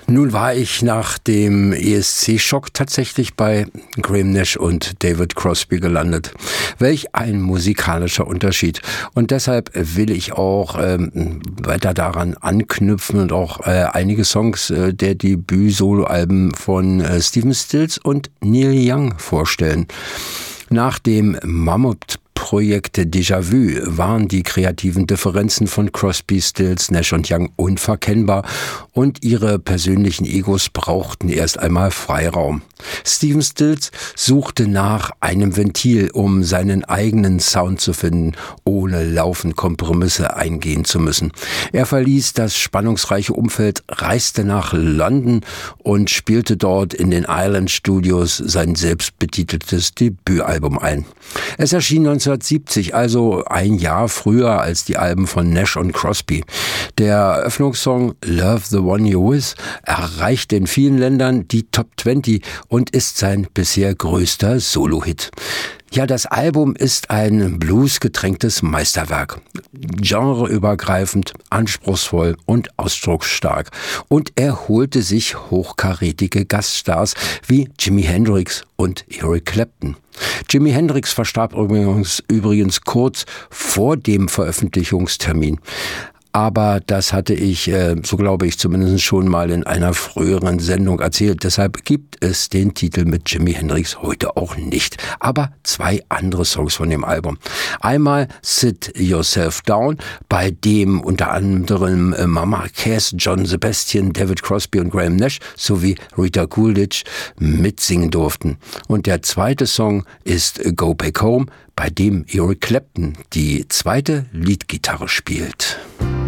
Nun war ich nach dem ESC-Schock tatsächlich bei Graham Nash und David Crosby gelandet. Welch ein musikalischer Unterschied. Und deshalb will ich auch weiter daran anknüpfen und auch einige Songs der Debüt-Solo-Alben von Stephen Stills und Neil Young vorstellen. Nach dem Mammut-Projekt Déjà-vu waren die kreativen Differenzen von Crosby, Stills, Nash und Young unverkennbar und ihre persönlichen Egos brauchten erst einmal Freiraum. Stephen Stills suchte nach einem Ventil, um seinen eigenen Sound zu finden, ohne laufend Kompromisse eingehen zu müssen. Er verließ das spannungsreiche Umfeld, reiste nach London und spielte dort in den Island Studios sein selbstbetiteltes Debütalbum ein. Es erschien 1970, also ein Jahr früher als die Alben von Nash und Crosby. Der Eröffnungssong Love the One You're With erreichte in vielen Ländern die Top 20 und ist sein bisher größter Solo-Hit. Ja, das Album ist ein bluesgetränktes Meisterwerk. Genreübergreifend, anspruchsvoll und ausdrucksstark. Und er holte sich hochkarätige Gaststars wie Jimi Hendrix und Eric Clapton. Jimi Hendrix verstarb übrigens kurz vor dem Veröffentlichungstermin. Aber das hatte ich, so glaube ich, zumindest schon mal in einer früheren Sendung erzählt. Deshalb gibt es den Titel mit Jimi Hendrix heute auch nicht. Aber zwei andere Songs von dem Album. Einmal Sit Yourself Down, bei dem unter anderem Mama Cass, John Sebastian, David Crosby und Graham Nash sowie Rita Coolidge mitsingen durften. Und der zweite Song ist Go Back Home, bei dem Eric Clapton die zweite Leadgitarre spielt.